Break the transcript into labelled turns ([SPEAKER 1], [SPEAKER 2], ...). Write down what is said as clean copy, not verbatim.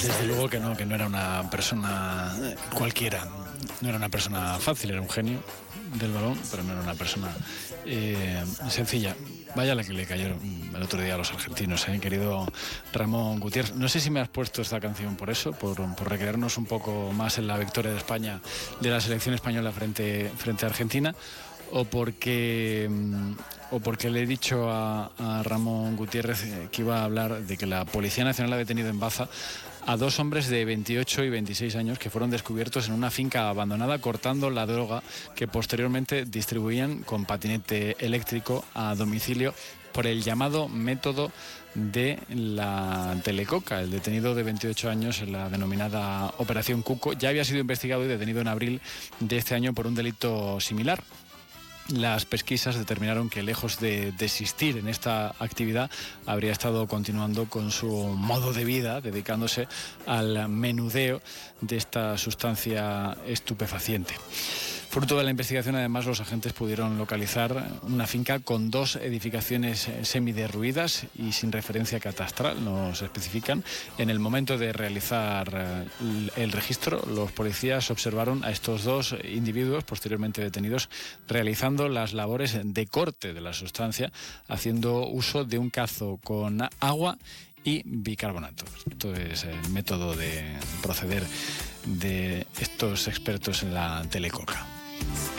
[SPEAKER 1] Desde luego que no era una persona cualquiera, no era una persona fácil, era un genio del balón, pero no era una persona sencilla. Vaya la que le cayeron el otro día a los argentinos, querido Ramón Gutiérrez. No sé si me has puesto esta canción por eso, por recrearnos un poco más en la victoria de España, de la selección española frente a Argentina, o porque le he dicho a Ramón Gutiérrez que iba a hablar de que la Policía Nacional ha detenido en Baza a 2 hombres de 28 y 26 años que fueron descubiertos en una finca abandonada cortando la droga que posteriormente distribuían con patinete eléctrico a domicilio por el llamado método de la telecoca. El detenido de 28 años en la denominada Operación Cuco ya había sido investigado y detenido en abril de este año por un delito similar. Las pesquisas determinaron que, lejos de desistir en esta actividad, habría estado continuando con su modo de vida, dedicándose al menudeo de esta sustancia estupefaciente. Fruto de la investigación, además, los agentes pudieron localizar una finca con 2 edificaciones semiderruidas y sin referencia catastral, nos especifican. En el momento de realizar el registro, los policías observaron a estos 2 individuos, posteriormente detenidos, realizando las labores de corte de la sustancia, haciendo uso de un cazo con agua y bicarbonato. Esto es el método de proceder de estos expertos en la telecoca.